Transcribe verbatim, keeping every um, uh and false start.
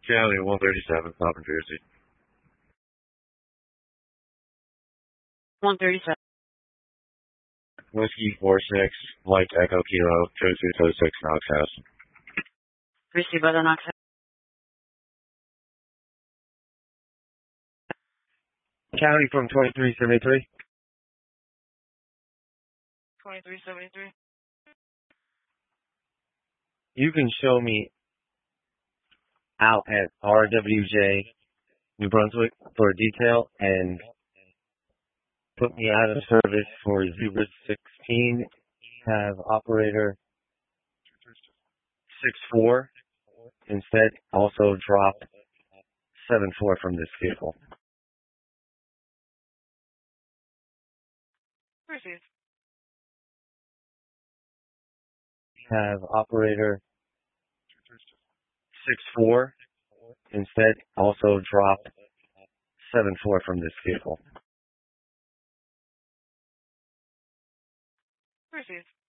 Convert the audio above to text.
County one thirty-seven, South New Jersey. one thirty-seven. Whiskey four six, Light Echo Kilo, two two two six, Knox House. Received by the Knox House. County from twenty-three seventy-three. twenty-three seventy-three. You can show me out at R W J, New Brunswick, for a detail and put me out of service for Zebra sixteen. Have operator six four instead also drop seven four from this vehicle. Received. Have operator six four instead also drop seven four from this vehicle. Received.